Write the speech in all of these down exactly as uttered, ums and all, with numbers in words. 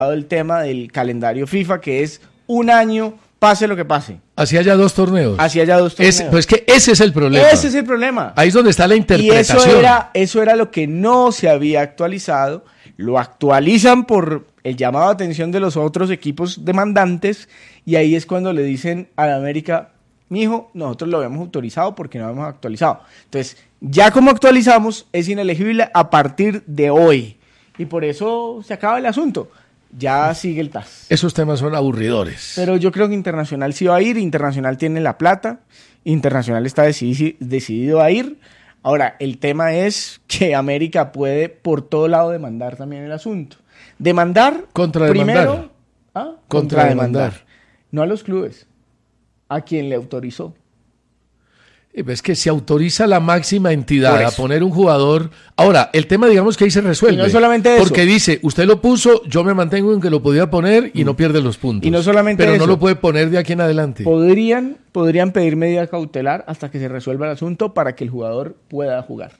el tema del calendario FIFA, que es un año, pase lo que pase. Hacia allá dos torneos. Hacia allá dos torneos. Es, pues que ese es el problema. Ese es el problema. Ahí es donde está la interpretación. Y eso era, eso era lo que no se había actualizado. Lo actualizan por el llamado de atención de los otros equipos demandantes, y ahí es cuando le dicen a la América, mijo, nosotros lo habíamos autorizado porque no habíamos actualizado. Entonces, ya como actualizamos, es inelegible a partir de hoy. Y por eso se acaba el asunto. Ya sigue el T A S. Esos temas son aburridores. Pero yo creo que Internacional sí va a ir. Internacional tiene la plata. Internacional está decidi- decidido a ir. Ahora, el tema es que América puede por todo lado demandar también el asunto. Demandar, Contra primero, ¿ah? Contra demandar. No a los clubes, a quien le autorizó. Es que se autoriza la máxima entidad a poner un jugador. Ahora, el tema, digamos que ahí se resuelve. Y no solamente eso. Porque dice, usted lo puso, yo me mantengo en que lo podía poner y no pierde los puntos. Y no solamente Pero eso. no lo puede poner de aquí en adelante. Podrían, podrían pedir medida cautelar hasta que se resuelva el asunto para que el jugador pueda jugar.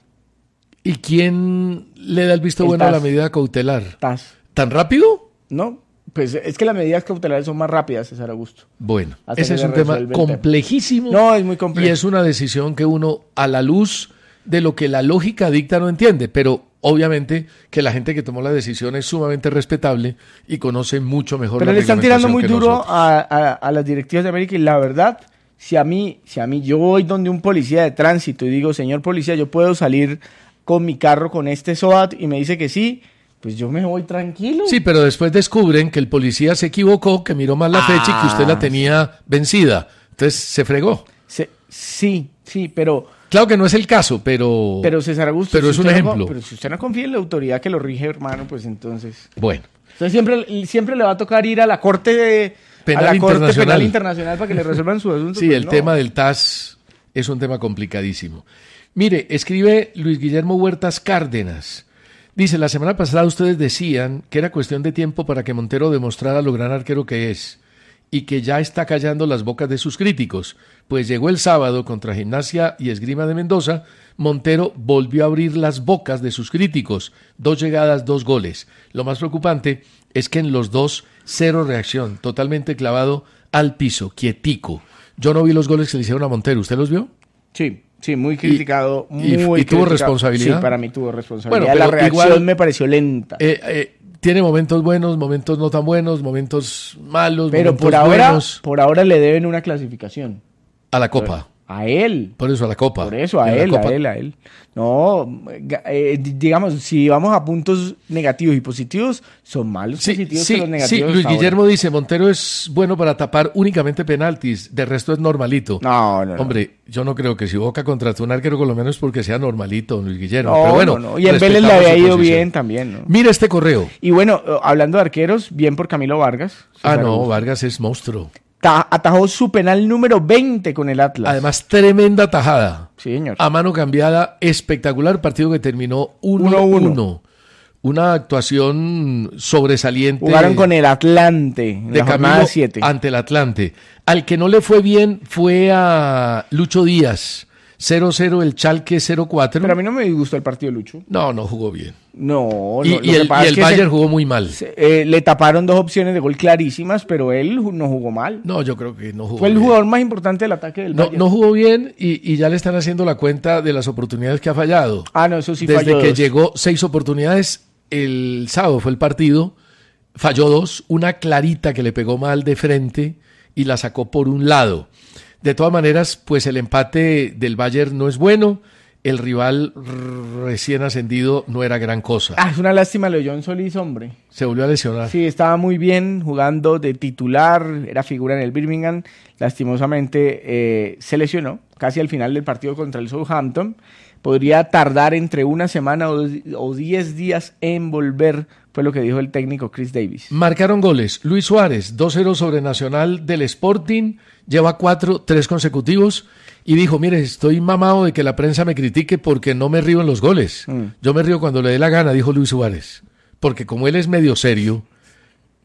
¿Y quién le da el visto El bueno T A a S. la medida cautelar? T A S. ¿Tan rápido? No, pues es que las medidas cautelares son más rápidas, César Augusto. Bueno, Hasta ese que es se un tema resuelve el tema. complejísimo. No, es muy complejo. Y es una decisión que uno, a la luz de lo que la lógica dicta, no entiende. Pero obviamente que la gente que tomó la decisión es sumamente respetable y conoce mucho mejor Pero la le están tirando muy reglamentación que duro nosotros. a, a, a las directivas de América, y la verdad, si a mí, si a mí yo voy donde un policía de tránsito y digo, señor policía, yo puedo salir con mi carro con este SOAT, y me dice que sí, pues yo me voy tranquilo. Sí, pero después descubren que el policía se equivocó, que miró mal la Ah, fecha y que usted la tenía vencida. Entonces se fregó. Se- sí, sí, pero... Claro que no es el caso, pero... Pero César Augusto, Pero si es un usted no ejemplo. con- pero si usted no confía en la autoridad que lo rige, hermano, pues entonces... Bueno. Entonces siempre, siempre le va a tocar ir a la Corte de, Penal a la Corte Internacional. Penal Internacional para que le resuelvan su asunto. Sí, pues el no. tema del T A S es un tema complicadísimo. Mire, escribe Luis Guillermo Huertas Cárdenas. Dice, la semana pasada ustedes decían que era cuestión de tiempo para que Montero demostrara lo gran arquero que es y que ya está callando las bocas de sus críticos. Pues llegó el sábado contra Gimnasia y Esgrima de Mendoza, Montero volvió a abrir las bocas de sus críticos. Dos llegadas, dos goles. Lo más preocupante es que en los dos, cero reacción, totalmente clavado al piso, quietico. Yo no vi los goles que le hicieron a Montero, ¿usted los vio? Sí, sí, muy criticado. y- muy y tuvo criticado. responsabilidad. Sí, para mí tuvo responsabilidad. Bueno, la pero reacción igual- me pareció lenta. Eh, eh, tiene momentos buenos, momentos no tan buenos, momentos malos, pero momentos por ahora, buenos por ahora le deben una clasificación. a la Copa. A él. Por eso a la Copa. Por eso, a En la él, Copa- a él, a él. No, ga- eh, di- digamos, si vamos a puntos negativos y positivos, son más los Sí, positivos sí, que los sí, negativos. Luis hasta Guillermo dice, Montero es bueno para tapar únicamente penaltis, de resto es normalito. ahora. No, no, no. Hombre, yo no creo que si Boca contrató un arquero colombiano es porque sea normalito, don Luis Guillermo. No, Pero bueno, no, no. Y en Vélez le respetamos había su ido posición. bien también, ¿no? Mira este correo. Y bueno, eh, hablando de arqueros, bien por Camilo Vargas. Ah, César no, Augusto. Vargas es monstruo. Ta- atajó su penal número veinte con el Atlas. Además, tremenda tajada. Sí, señor. A mano cambiada, espectacular partido que terminó uno a uno uno. Una actuación sobresaliente. Jugaron con el Atlante en de la jornada Camilo siete. ante el Atlante. Al que no le fue bien fue a Lucho Díaz. cero cero el Chalque cero cuatro. Pero a mí no me disgustó el partido de Lucho. No, no jugó bien. No, Y, no, y lo que el, pasa y es el que Bayern se- jugó muy mal. se- eh, le taparon dos opciones de gol clarísimas, pero él ju- no jugó mal. No, yo creo que no jugó Fue el bien. jugador más importante del ataque del No, Bayern. no jugó bien y, y ya le están haciendo la cuenta de las oportunidades que ha fallado. Ah, no, eso sí Desde falló que dos. llegó seis oportunidades, el sábado fue el partido, falló dos, una clarita que le pegó mal de frente y la sacó por un lado. De todas maneras, pues el empate del Bayern no es bueno, el rival r- recién ascendido no era gran cosa. Ah, es una lástima lo de John Solís, hombre. Se volvió a lesionar. Sí, estaba muy bien jugando de titular, era figura en el Birmingham. Lastimosamente eh, se lesionó casi al final del partido contra el Southampton. Podría tardar entre una semana o, o diez días en volver, fue lo que dijo el técnico Chris Davis. Marcaron goles. Luis Suárez, dos cero sobre Nacional del Sporting, lleva cuatro, tres consecutivos, y dijo, mire, estoy mamado de que la prensa me critique porque no me río en los goles. Mm. Yo me río cuando le dé la gana, dijo Luis Suárez. Porque como él es medio serio,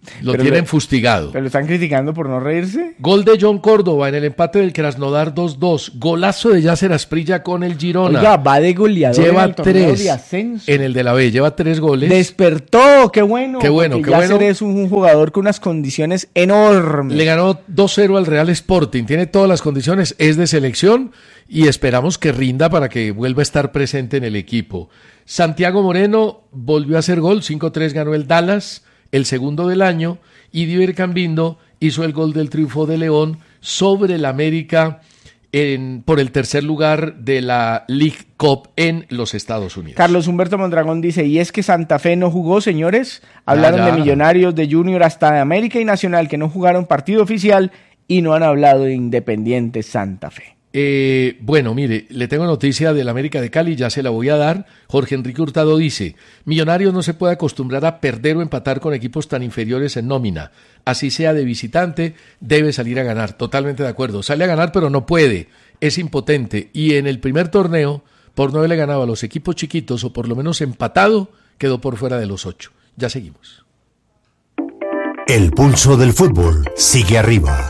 Lo Pero tienen lo- fustigado. ¿Pero lo están criticando por no reírse? Gol de John Córdoba en el empate del Krasnodar dos dos. Golazo de Yasser Asprilla con el Girona. Oiga, va de goleador en Lleva el torneo tres de ascenso. en el de la B. Lleva tres goles. Despertó, qué bueno. Qué bueno, porque qué Yasser bueno. es un, un jugador con unas condiciones enormes. Le ganó dos cero al Real Sporting. Tiene todas las condiciones. Es de selección y esperamos que rinda para que vuelva a estar presente en el equipo. Santiago Moreno volvió a hacer gol. cinco tres ganó el Dallas, el segundo del año. Y Diver Cambindo hizo el gol del triunfo de León sobre el América en, por el tercer lugar de la League Cup en los Estados Unidos. Carlos Humberto Mondragón dice, y es que Santa Fe no jugó, señores. Hablaron Ya, ya. de Millonarios, de Junior, hasta de América y Nacional, que no jugaron partido oficial y no han hablado de Independiente Santa Fe. Eh, bueno, mire, le tengo noticia del América de Cali, ya se la voy a dar. Jorge Enrique Hurtado dice, Millonarios no se puede acostumbrar a perder o empatar con equipos tan inferiores en nómina. Así sea de visitante, debe salir a ganar. Totalmente de acuerdo. Sale a ganar, pero no puede. Es impotente. Y en el primer torneo, por no haberle ganado a los equipos chiquitos, o por lo menos empatado, quedó por fuera de los ocho. Ya seguimos. El pulso del fútbol sigue arriba.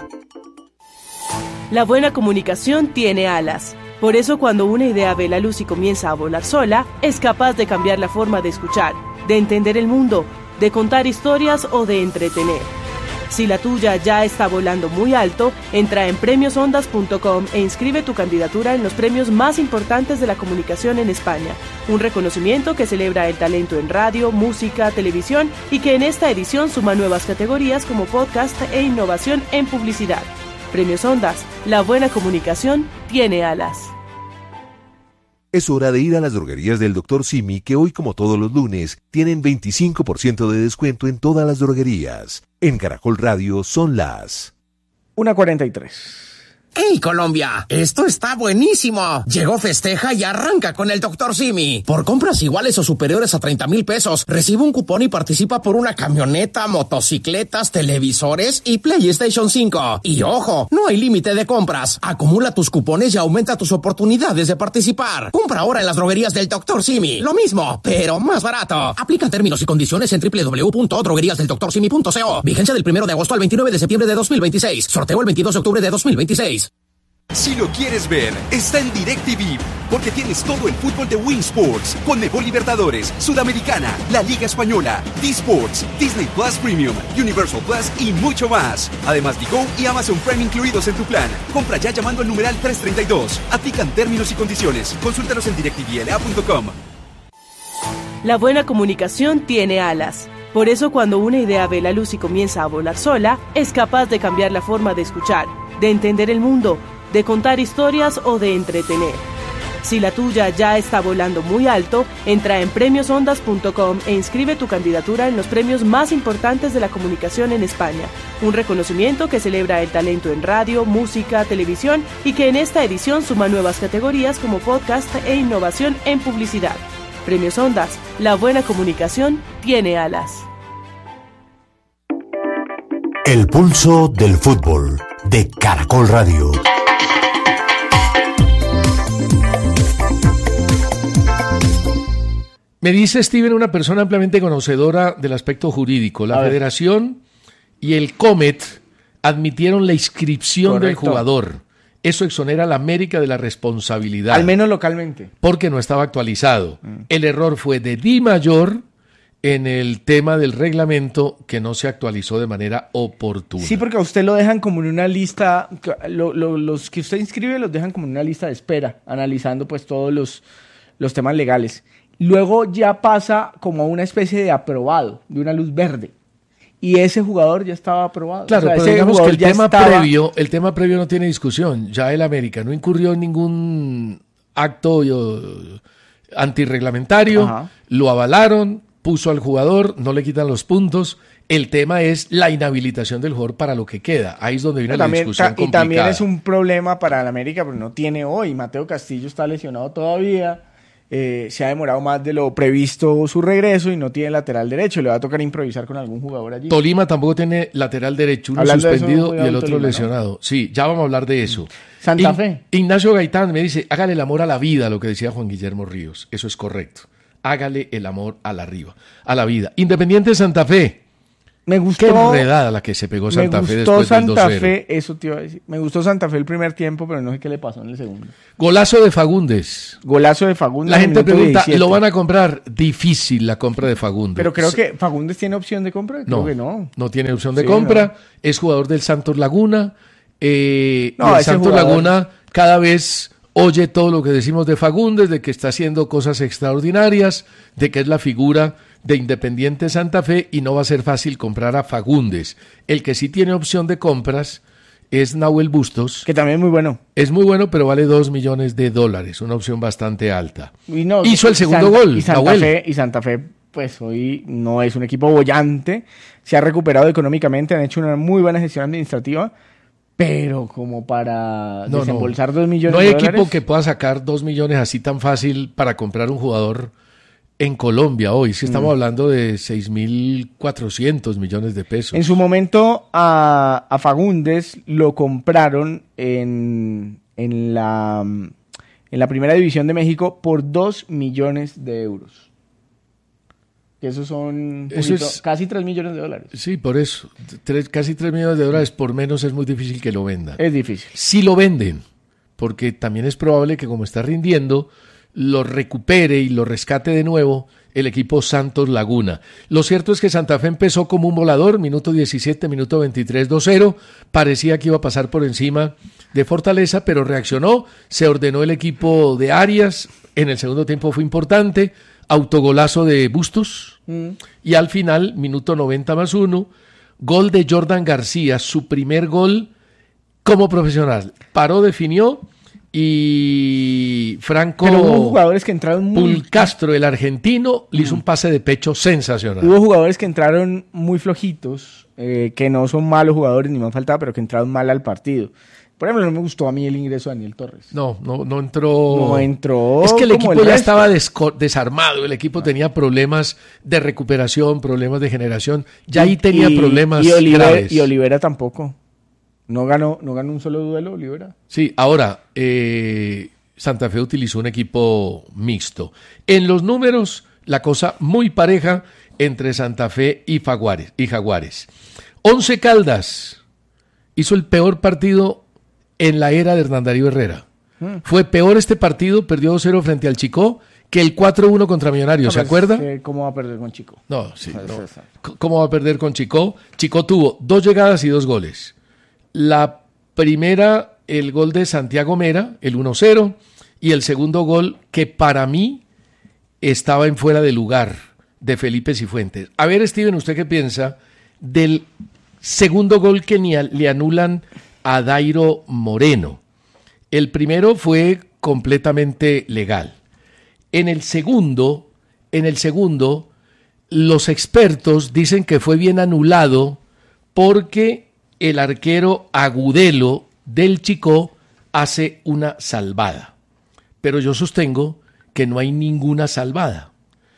La buena comunicación tiene alas. Por eso cuando una idea ve la luz y comienza a volar sola, es capaz de cambiar la forma de escuchar, de entender el mundo, de contar historias o de entretener. Si la tuya ya está volando muy alto, entra en premios ondas punto com e inscribe tu candidatura en los premios más importantes de la comunicación en España. Un reconocimiento que celebra el talento en radio, música, televisión y que en esta edición suma nuevas categorías como podcast e innovación en publicidad. Premios Ondas, la buena comunicación tiene alas. Es hora de ir a las droguerías del doctor Simi, que hoy, como todos los lunes, tienen veinticinco por ciento de descuento en todas las droguerías. En Caracol Radio son las una cuarenta y tres. ¡Hey, Colombia! ¡Esto está buenísimo! Llegó Festeja y arranca con el doctor Simi. Por compras iguales o superiores a treinta mil pesos, recibe un cupón y participa por una camioneta, motocicletas, televisores y PlayStation cinco. Y ojo, no hay límite de compras. Acumula tus cupones y aumenta tus oportunidades de participar. Compra ahora en las droguerías del doctor Simi. Lo mismo, pero más barato. Aplican términos y condiciones en doble u doble u doble u punto droguerías del doctor simi punto co. Vigencia del primero de agosto al veintinueve de septiembre de dos mil veintiséis. Sorteo el veintidós de octubre de dos mil veintiséis. Si lo quieres ver, está en DirecTV, porque tienes todo el fútbol de Win Sports, Conmebol Libertadores, Sudamericana, la Liga Española, D-Sports, Disney Plus Premium, Universal Plus y mucho más. Además, Digo y Amazon Prime incluidos en tu plan. Compra ya llamando al numeral trescientos treinta y dos. Aplican términos y condiciones. Consúltanos en direct t v l a punto com. La buena comunicación tiene alas. Por eso cuando una idea ve la luz y comienza a volar sola, es capaz de cambiar la forma de escuchar, de entender el mundo, de contar historias o de entretener. Si la tuya ya está volando muy alto, entra en premios ondas punto com e inscribe tu candidatura en los premios más importantes de la comunicación en España. Un reconocimiento que celebra el talento en radio, música, televisión y que en esta edición suma nuevas categorías como podcast e innovación en publicidad. Premios Ondas, la buena comunicación tiene alas. El pulso del fútbol de Caracol Radio. Me dice Steven, una persona ampliamente conocedora del aspecto jurídico. La Federación y el Comet admitieron la inscripción Correcto. del jugador. Eso exonera a la América de la responsabilidad. Al menos localmente. Porque no estaba actualizado. Mm. El error fue de Di Mayor en el tema del reglamento, que no se actualizó de manera oportuna. Sí, porque a usted lo dejan como en una lista, lo- lo- los que usted inscribe los dejan como en una lista de espera, analizando pues todos los, los temas legales. Luego ya pasa como a una especie de aprobado, de una luz verde. Y ese jugador ya estaba aprobado. Claro, O sea, pero ese digamos que jugador el ya tema estaba- previo, el tema previo no tiene discusión. Ya el América no incurrió en ningún acto eh, antirreglamentario, Ajá. lo avalaron, puso al jugador, no le quitan los puntos. El tema es la inhabilitación del jugador para lo que queda. Ahí es donde viene También, la discusión ta- y complicada. también es un problema para el América, porque no tiene hoy. Mateo Castillo está lesionado todavía. Eh, se ha demorado más de lo previsto su regreso y no tiene lateral derecho. Le va a tocar improvisar con algún jugador allí. Tolima tampoco tiene lateral derecho, uno Hablando de eso, suspendido cuidado y el en otro Tolima, ¿no? lesionado. Sí, ya vamos a hablar de eso. Santa In- Fe. Ignacio Gaitán me dice, hágale el amor a la vida, lo que decía Juan Guillermo Ríos. Eso es correcto. Hágale el amor a la, riva, a la vida. Independiente Santa Fe, Me gustó. Qué enredada la que se pegó Santa Fe después del dos Santa cero. Fe, eso te iba a decir. Me gustó Santa Fe el primer tiempo, pero no sé qué le pasó en el segundo. Golazo de Fagundes. Golazo de Fagundes. La gente pregunta, diecisiete. ¿lo van a comprar? Difícil la compra de Fagundes. Pero creo que Fagundes tiene opción de compra. Creo no, que no. No tiene opción de Sí, compra. no. Es jugador del Santos Laguna. Eh, No, y el ese Santos jugador- Laguna cada vez oye todo lo que decimos de Fagundes, de que está haciendo cosas extraordinarias, de que es la figura de Independiente Santa Fe y no va a ser fácil comprar a Fagundes. El que sí tiene opción de compras es Nahuel Bustos. Que también es muy bueno. Es muy bueno, pero vale dos millones de dólares, una opción bastante alta. Y no, Hizo el segundo Santa- gol, Y Santa, Nahuel. Fe, y Santa Fe, pues hoy no es un equipo bollante. Se ha recuperado económicamente, han hecho una muy buena gestión administrativa. Pero como para No, desembolsar no. dos millones No hay de equipo dólares. que pueda sacar dos millones así tan fácil para comprar un jugador en Colombia hoy. Si estamos Mm. hablando de seis mil cuatrocientos millones de pesos. En su momento a, a Fagundes lo compraron en, en, la, en la primera división de México por dos millones de euros. Que esos son un Eso poquito- es- casi tres millones de dólares. Sí, por eso. Tres- casi tres millones de dólares por menos es muy difícil que lo vendan. Es difícil. Si lo venden, porque también es probable que como está rindiendo, lo recupere y lo rescate de nuevo el equipo Santos Laguna. Lo cierto es que Santa Fe empezó como un volador, minuto diecisiete, minuto veintitrés, dos cero. Parecía que iba a pasar por encima de Fortaleza, pero reaccionó, se ordenó el equipo de Arias, en el segundo tiempo fue importante, autogolazo de Bustos, Mm. y al final, minuto noventa más uno, gol de Jordan García, su primer gol como profesional. Paró, definió y Franco Pero hubo jugadores que entraron muy... Pulcastro, el argentino, le hizo un pase de pecho sensacional. Hubo jugadores que entraron muy flojitos, eh, que no son malos jugadores ni más faltaba, pero que entraron mal al partido. Por ejemplo, no me gustó a mí el ingreso de Daniel Torres. No, no, no entró. No entró Es que el como equipo el ya resto. estaba desco- desarmado. El equipo tenía problemas de recuperación, problemas de generación. Ya ahí tenía Y- problemas y Olivera, graves. Y Olivera tampoco. No ganó, no ganó un solo duelo, Olivera. Sí, ahora, eh, Santa Fe utilizó un equipo mixto. En los números, la cosa muy pareja entre Santa Fe y Jaguares. Y Jaguares. Once Caldas hizo el peor partido en la era de Hernán Darío Herrera. Mm. Fue peor este partido, perdió dos cero frente al Chicó, que el cuatro uno contra Millonarios, ¿se No, pues, acuerda? eh, ¿Cómo va a perder con Chico? No, sí, Pues, no. eso. C- ¿Cómo va a perder con Chicó? Chicó tuvo dos llegadas y dos goles. La primera, el gol de Santiago Mera, el uno cero, y el segundo gol, que para mí estaba en fuera de lugar, de Felipe Cifuentes. A ver, Steven, ¿usted qué piensa del segundo gol que ni a- le anulan a Dairo Moreno? El primero fue completamente legal. En el segundo, en el segundo, los expertos dicen que fue bien anulado porque el arquero Agudelo del Chicó hace una salvada. Pero yo sostengo que no hay ninguna salvada.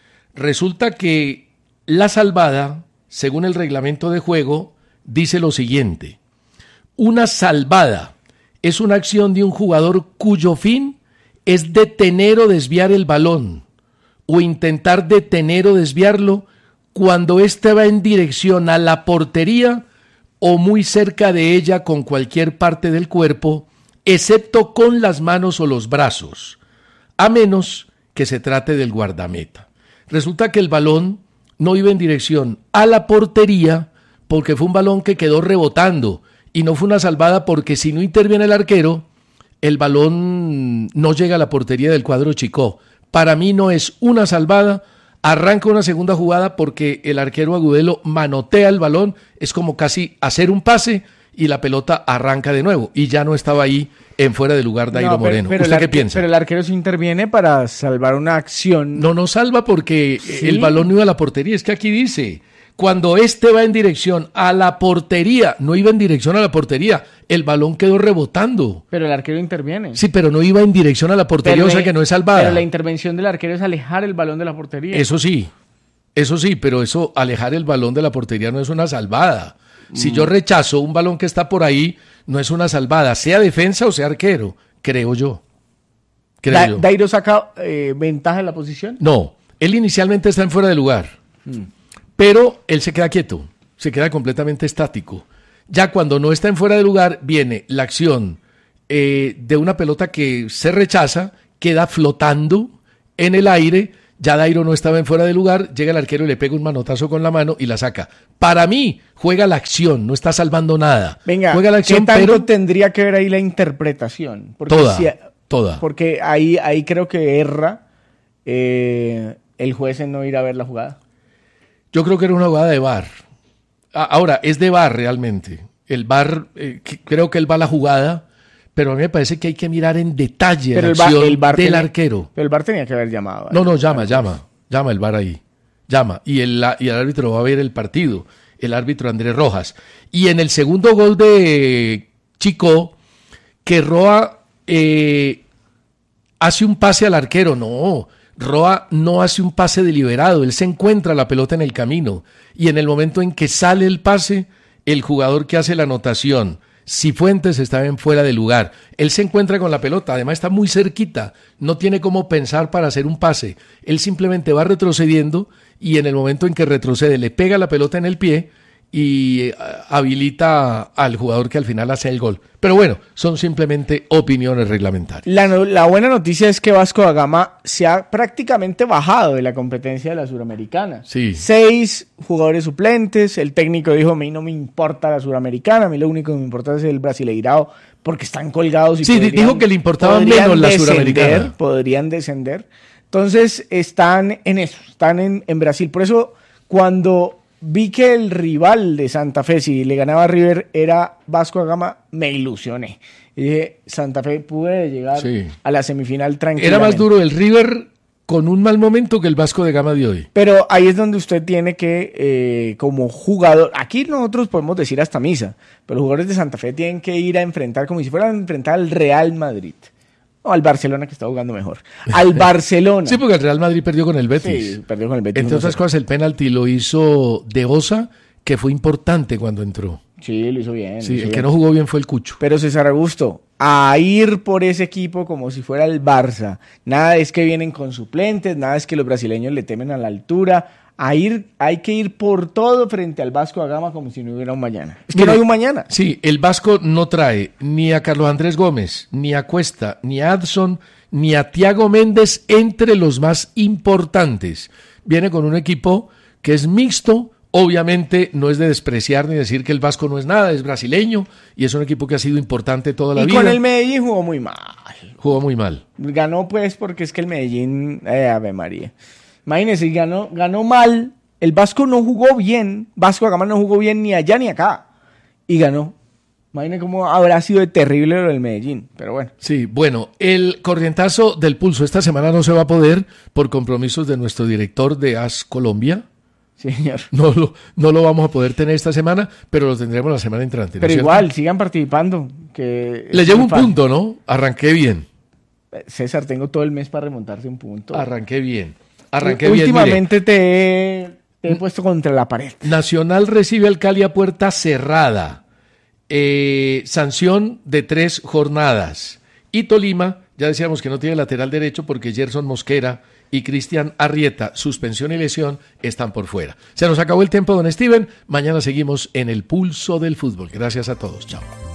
Resulta que la salvada, según el reglamento de juego, dice lo siguiente: una salvada es una acción de un jugador cuyo fin es detener o desviar el balón, o intentar detener o desviarlo cuando éste va en dirección a la portería o muy cerca de ella con cualquier parte del cuerpo, excepto con las manos o los brazos, a menos que se trate del guardameta. Resulta que el balón no iba en dirección a la portería porque fue un balón que quedó rebotando y no fue una salvada porque si no interviene el arquero, el balón no llega a la portería del cuadro Chicó. Para mí no es una salvada, arranca una segunda jugada porque el arquero Agudelo manotea el balón, es como casi hacer un pase y la pelota arranca de nuevo y ya no estaba ahí en fuera de lugar Dairo No, pero- Moreno. pero ¿Usted el qué arque- piensa? Pero el arquero sí interviene para salvar una acción. No nos salva porque Sí. el balón no iba a la portería. Es que aquí dice, cuando este va en dirección a la portería, no iba en dirección a la portería, el balón quedó rebotando. Pero el arquero interviene. Sí, pero no iba en dirección a la portería, Pero o sea la- que no es salvada. Pero la intervención del arquero es alejar el balón de la portería. Eso sí, eso sí, pero eso, alejar el balón de la portería no es una salvada. Si yo rechazo un balón que está por ahí, no es una salvada, sea defensa o sea arquero, creo yo. Creo Da- yo. Dairo saca eh, ventaja en la posición. No, él inicialmente está en fuera de lugar, pero él se queda quieto. se queda completamente estático. Ya cuando no está en fuera de lugar, viene la acción eh, de una pelota que se rechaza, queda flotando en el aire, ya Dairo no estaba en fuera de lugar, llega el arquero y le pega un manotazo con la mano y la saca. Para mí, juega la acción, no está salvando nada. Venga, juega la acción, ¿qué tanto pero tendría que ver ahí la interpretación? Porque toda, si, toda. Porque ahí, ahí creo que erra eh, el juez en no ir a ver la jugada. Yo creo que era una jugada de V A R. Ahora, es de V A R realmente. El V A R, eh, creo que él va a la jugada, pero a mí me parece que hay que mirar en detalle pero la el acción el bar del tenía, arquero. Pero el V A R tenía que haber llamado. No, no, llama, llama. Llama el V A R ahí. Llama. Y el, y el árbitro va a ver el partido. El árbitro Andrés Rojas. Y en el segundo gol de Chico, que Roa eh, hace un pase al arquero. No, Roa no hace un pase deliberado. Él se encuentra la pelota en el camino. Y en el momento en que sale el pase, el jugador que hace la anotación, Cifuentes, estaba en fuera de lugar. Él se encuentra con la pelota, además está muy cerquita, no tiene cómo pensar para hacer un pase. Él simplemente va retrocediendo y en el momento en que retrocede le pega la pelota en el pie y habilita al jugador que al final hace el gol. Pero bueno, son simplemente opiniones reglamentarias. La, no, la buena noticia es que Vasco da Gama se ha prácticamente bajado de la competencia de la Suramericana. Sí. Seis jugadores suplentes, el técnico dijo, a mí no me importa la Suramericana, a mí lo único que me importa es el Brasileirao, porque están colgados y sí, podrían, dijo que le importaba menos la descender, Suramericana. Podrían descender. Entonces están en eso, están en, en Brasil. Por eso cuando vi que el rival de Santa Fe, si le ganaba a River, era Vasco da Gama, me ilusioné. Y dije, Santa Fe puede llegar sí. a la semifinal tranquilamente. Era más duro el River con un mal momento que el Vasco da Gama de hoy. Pero ahí es donde usted tiene que, eh, como jugador, aquí nosotros podemos decir hasta misa, pero los jugadores de Santa Fe tienen que ir a enfrentar como si fueran a enfrentar al Real Madrid. O al Barcelona, que está jugando mejor. Al Barcelona. Sí, porque el Real Madrid perdió con el Betis. Sí, perdió con el Betis. Entre otras cosas, el penalti lo hizo De Osa, que fue importante cuando entró. Sí, lo hizo bien. Sí, hizo el bien. que no jugó bien fue el Cucho. Pero César Augusto, a ir por ese equipo como si fuera el Barça. Nada es que vienen con suplentes, nada es que los brasileños le temen a la altura. A ir, hay que ir por todo frente al Vasco da Gama como si no hubiera un mañana. Es que Mire, no hay un mañana. Sí, el Vasco no trae ni a Carlos Andrés Gómez, ni a Cuesta, ni a Adson, ni a Thiago Méndez entre los más importantes. Viene con un equipo que es mixto. Obviamente no es de despreciar ni decir que el Vasco no es nada, es brasileño y es un equipo que ha sido importante toda la y vida. Y con el Medellín jugó muy mal. Jugó muy mal. Ganó pues porque es que el Medellín, eh, Ave María. Imagínense, ganó, ganó mal, el Vasco no jugó bien, Vasco da Gama no jugó bien ni allá ni acá, y ganó. Imagínense cómo habrá sido de terrible lo del Medellín, pero bueno. Sí, bueno, el corrientazo del pulso esta semana no se va a poder por compromisos de nuestro director de A S Colombia. Sí, señor. No lo, no lo vamos a poder tener esta semana, pero lo tendremos la semana entrante. ¿no Pero es igual, cierto? sigan participando. Que Le llevo un punto, ¿no? Arranqué bien. César, tengo todo el mes para remontarse un punto. Arranqué bien. Arranqué Últimamente bien, te, he, te he puesto contra la pared. Nacional recibe al Cali a puerta cerrada. Eh, sanción de tres jornadas. Y Tolima, ya decíamos que no tiene lateral derecho porque Gerson Mosquera y Cristian Arrieta, suspensión y lesión, están por fuera. Se nos acabó el tiempo, don Steven. Mañana seguimos en el pulso del fútbol. Gracias a todos. Chao.